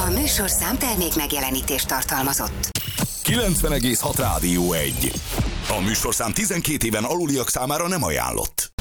A műsorszám termék megjelenítést tartalmazott. 90,6 Rádió 1. A műsorszám 12 éven aluliak számára nem ajánlott.